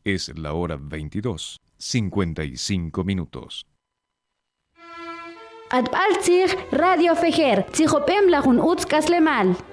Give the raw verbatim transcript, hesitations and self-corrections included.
Es la hora veintidós, cincuenta y cinco minutos. Atbaltzig Radio Fejer, Tzijopem Lajun Utzkaslemal.